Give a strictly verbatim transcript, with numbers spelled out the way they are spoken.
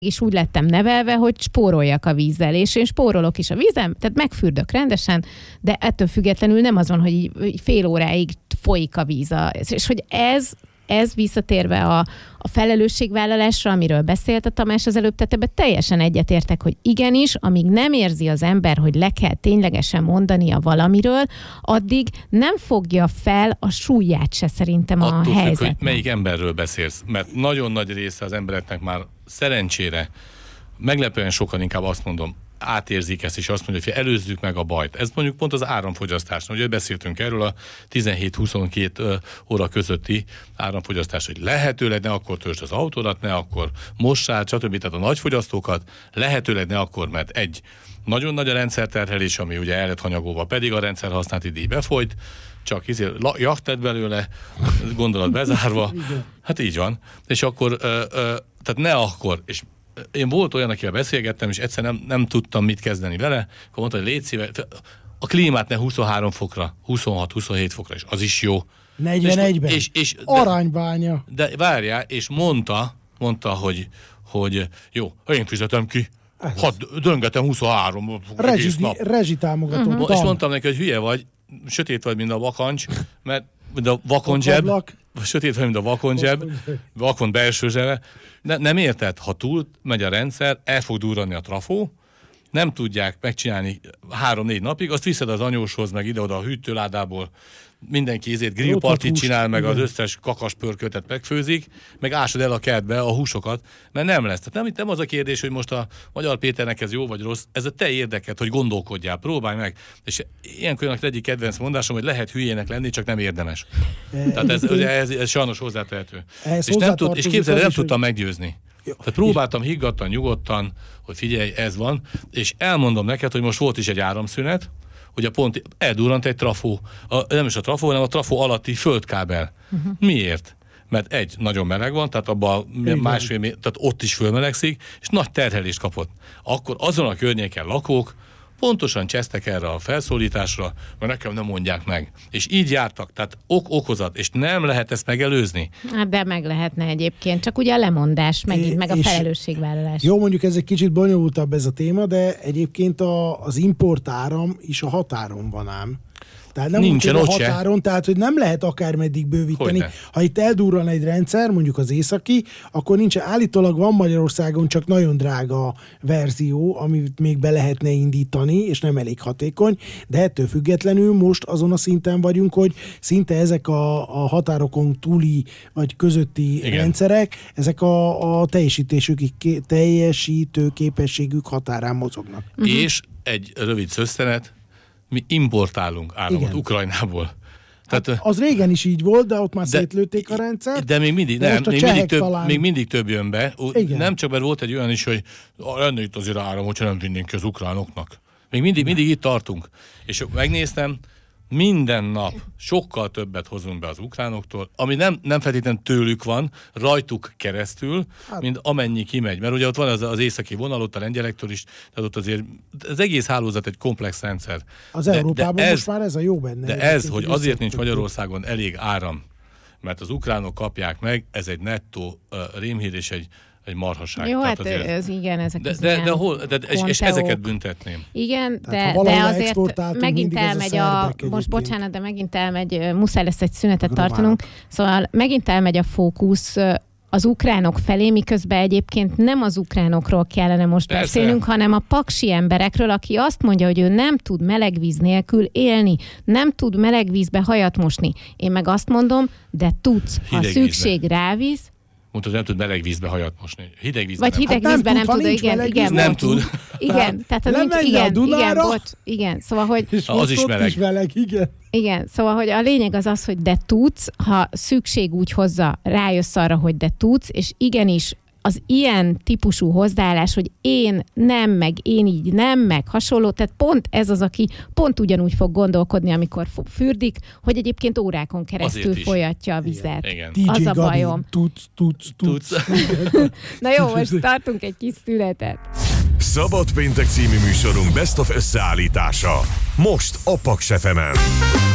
És úgy lettem nevelve, hogy spóroljak a vízzel, és én spórolok is a vízem, tehát megfürdök rendesen, de ettől függetlenül nem az van, hogy így, így fél óráig folyik a víz. És hogy ez, ez visszatérve a, a felelősségvállalásra, amiről beszélt a Tamás az előbb, tehát ebben teljesen egyetértek, hogy igenis, amíg nem érzi az ember, hogy le kell ténylegesen mondania valamiről, addig nem fogja fel a súlyát se szerintem a Attól helyzetnek. függ, hogy melyik emberről beszélsz, mert nagyon nagy része az embereknek már szerencsére, meglepően sokan, inkább azt mondom, átérzik ezt, és azt mondja, hogy előzzük meg a bajt. Ez mondjuk pont az áramfogyasztásnál. Ugye beszéltünk erről a tizenhét-huszonkettő óra közötti áramfogyasztás, hogy lehetőleg ne akkor töltsd az autódat, ne akkor mossál, stb. Tehát a nagyfogyasztókat lehetőleg ne akkor, mert egy, nagyon nagy a rendszerterhelés, ami ugye el lett hanyagolva, pedig a rendszer használati díj befolyt, csak izé, jacht lett belőle, gondolat bezárva. Hát így van. És akkor, ö, ö, tehát ne akkor, és én volt olyan, akivel beszélgettem, és egyszer nem, nem tudtam mit kezdeni vele, akkor mondta, hogy légy szíves, a klímát ne huszonhárom fokra, huszonhat-huszonhét fokra, és az is jó. negyvenegyben. És, és, de, Aranybánya. De várjál, és mondta, mondta, hogy, hogy jó, én fizetem ki, hadd döngetem huszonhárom egész nap. Rezsitámogató. Uh-huh. És mondtam neki, hogy hülye vagy, sötét vagy, mint a vakancs, mert mint a vakonzseb, sötét vagy, mint a vakonzseb, vakon belső zsebe. Ne, nem érted, ha túl megy a rendszer, el fog durrani a trafó, nem tudják megcsinálni három-négy napig, azt viszed az anyóshoz, meg ide-oda a hűtőládából, mindenki ezért grillpartit csinál, meg igen. Az összes kakaspörkötet megfőzik, meg ásod el a kertbe a húsokat, mert nem lesz. Tehát nem, nem az a kérdés, hogy most a Magyar Péternek ez jó vagy rossz, ez a te érdeked, hogy gondolkodjál, próbálj meg. És ilyenkor jönnek egyik kedvenc mondásom, hogy lehet hülyének lenni, csak nem érdemes. E, Tehát ez, ez, ez, ez sajnos hozzátehető. És, nem tud, és képzeld, nem is, tudtam hogy... meggyőzni. Jó. Tehát próbáltam higgadtan, nyugodtan, hogy figyelj, ez van, és elmondom neked, hogy most volt is egy áramszünet, hogy a pont eldurrant egy trafó, a, nem is a trafó, hanem a trafó alatti földkábel. Uh-huh. Miért? Mert egy, nagyon meleg van, tehát abban másfél, tehát ott is fölmelegszik, és nagy terhelést kapott. Akkor azon a környéken lakók pontosan csesztek erre a felszólításra, mert nekem nem mondják meg. És így jártak, tehát ok-okozat, és nem lehet ezt megelőzni. Hát de meg lehetne egyébként, csak ugye a lemondás, megint, meg a felelősségvállalás. Jó, mondjuk ez egy kicsit bonyolultabb ez a téma, de egyébként a, az importáram is a határon van ám. Tehát nem nincsen úgy, ott a határon, se. Tehát, hogy nem lehet akármeddig bővíteni. Hogyne. Ha itt eldurran egy rendszer, mondjuk az északi, akkor nincsen. Állítólag van Magyarországon csak nagyon drága verzió, amit még be lehetne indítani, és nem elég hatékony, de ettől függetlenül most azon a szinten vagyunk, hogy szinte ezek a, a határokon túli, vagy közötti igen. rendszerek, ezek a, a teljesítésük, teljesítő képességük határán mozognak. Uh-huh. És egy rövid szösszenet, mi importálunk áramot igen. Ukrajnából. Tehát, hát az régen is így volt, de ott már de, szétlőtték a rendszert. De még mindig, de nem, még mindig, több, talán... még mindig több jön be. Igen. Nem csak, mert volt egy olyan is, hogy lenne itt azért áram, hogyha nem vinnénk ki az ukránoknak. Még mindig, mindig itt tartunk. És megnéztem, minden nap sokkal többet hozunk be az ukránoktól, ami nem, nem feltétlenül tőlük van, rajtuk keresztül, hát. mint amennyi kimegy. Mert ugye ott van az, az északi vonal, ott a lengyelektől is, tehát ott azért az egész hálózat egy komplex rendszer. Az de, Európában de ez, most már ez a jó benne. De ez, hogy azért nincs Magyarországon elég áram, mert az ukránok kapják meg, ez egy nettó uh, rémhír és egy egy marhaság. Jó, hát azért... ez igen, ezek de, de, de hol, de, és, és ezeket büntetném. Igen, de, de azért megint elmegy a, a most bocsánat, de megint elmegy, muszáj lesz egy szünetet tartanunk, szóval megint elmegy a fókusz az ukránok felé, miközben egyébként nem az ukránokról kellene most persze. beszélnünk, hanem a paksi emberekről, aki azt mondja, hogy ő nem tud meleg víz nélkül élni, nem tud meleg vízbe hajat mosni. Én meg azt mondom, de tudsz, ha hideg szükség vízbe. Rávíz, mondta, hogy nem tud meleg vízbe hajat mosni. Hideg vízben vagy hideg nem, vízben nem, nem tud, igen, igen. Nem tud. Igen, tehát ha nincs, igen, igen, bocs, igen, szóval, hogy... És az is meleg. Is meleg, igen. Igen, szóval, hogy a lényeg az az, hogy de tudsz, ha szükség úgy hozza, rájössz arra, hogy de tudsz, és igenis az ilyen típusú hozzáállás, hogy én nem, meg én így nem, meg hasonló, tehát pont ez az, aki pont ugyanúgy fog gondolkodni, amikor fürdik, hogy egyébként órákon keresztül folyatja a vizet. Igen. Igen. Az a bajom. Tudsz, tudsz, tudsz. Na jó, most tartunk egy kis szünetet. Szabad péntek című műsorunk Best of összeállítása. Most a Paks ef emen.